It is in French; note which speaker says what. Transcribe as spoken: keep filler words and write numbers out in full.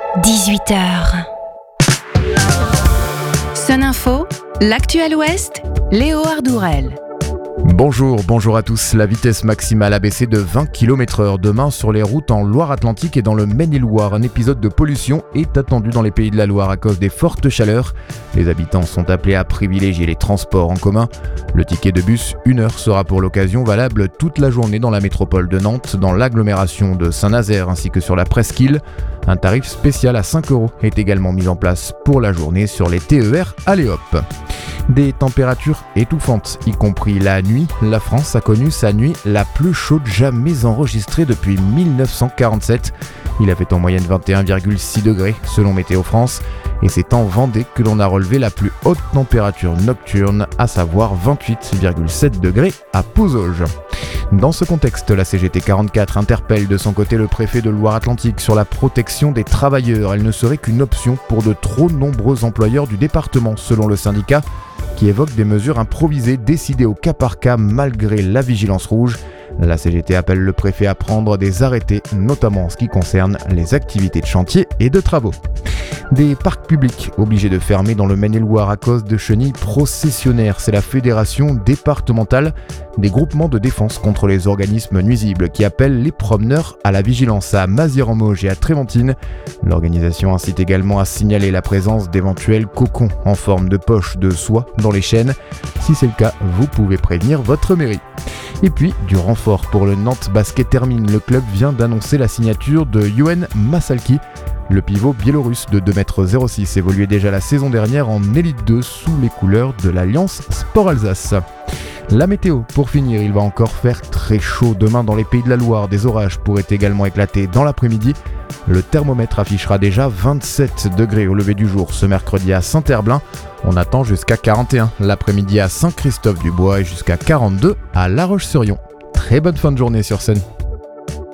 Speaker 1: dix-huit heures. Sun Info, l'actuel Ouest, Léo Ardourel.
Speaker 2: Bonjour, bonjour à tous. La vitesse maximale a baissé de vingt kilomètres heure demain sur les routes en Loire-Atlantique et dans le Maine-et-Loire. Un épisode de pollution est attendu dans les Pays de la Loire à cause des fortes chaleurs. Les habitants sont appelés à privilégier les transports en commun. Le ticket de bus, une heure, sera pour l'occasion valable toute la journée dans la métropole de Nantes, dans l'agglomération de Saint-Nazaire ainsi que sur la presqu'île. Un tarif spécial à cinq euros est également mis en place pour la journée sur les T E R Aléop. Des températures étouffantes, y compris la nuit. La France a connu sa nuit la plus chaude jamais enregistrée depuis dix-neuf cent quarante-sept. Il a fait en moyenne vingt et un virgule six degrés selon Météo France. Et c'est en Vendée que l'on a relevé la plus haute température nocturne, à savoir vingt-huit virgule sept degrés à Pouzauges. Dans ce contexte, la C G T quarante-quatre interpelle de son côté le préfet de Loire-Atlantique sur la protection des travailleurs. Elle ne serait qu'une option pour de trop nombreux employeurs du département, selon le syndicat, qui évoque des mesures improvisées décidées au cas par cas malgré la vigilance rouge. La C G T appelle le préfet à prendre des arrêtés, notamment en ce qui concerne les activités de chantier et de travaux. Des parcs publics obligés de fermer dans le Maine-et-Loire à cause de chenilles processionnaires. C'est la fédération départementale des groupements de défense contre les organismes nuisibles qui appelle les promeneurs à la vigilance à Mazières-en-Mauges et à Tréventine. L'organisation incite également à signaler la présence d'éventuels cocons en forme de poche de soie dans les chênes. Si c'est le cas, vous pouvez prévenir votre mairie. Et puis, du renfort pour le Nantes Basket Hermine. Le club vient d'annoncer la signature de Yoann Masalki. Le pivot biélorusse de deux mètres zéro six évoluait déjà la saison dernière en Élite deux sous les couleurs de l'Alliance Sport Alsace. La météo, pour finir, il va encore faire très chaud demain dans les Pays de la Loire. Des orages pourraient également éclater dans l'après-midi. Le thermomètre affichera déjà vingt-sept degrés au lever du jour ce mercredi à Saint-Herblain. On attend jusqu'à quarante et un l'après-midi à Saint-Christophe-du-Bois et jusqu'à quarante-deux à La Roche-sur-Yon. Très bonne fin de journée sur Sun.